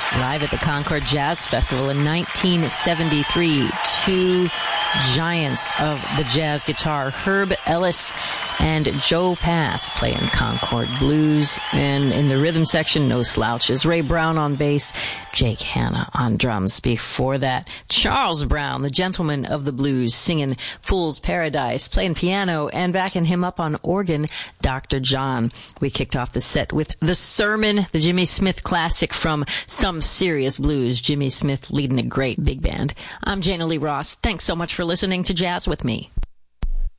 live at the Concord Jazz Festival in 1973. Two giants of the jazz guitar, Herb Ellis and Joe Pass, playing Concord blues. And in the rhythm section, no slouches. Ray Brown on bass, Jake Hanna on drums. Before that, Charles Brown, the gentleman of the blues, singing Fool's Paradise, playing piano, and backing him up on organ, Dr. John. We kicked off the set with The Sermon, the Jimmy Smith classic from Some Serious Blues. Jimmy Smith leading a great big band. I'm Jana Lee Ross. Thanks so much for listening to Jazz with Me.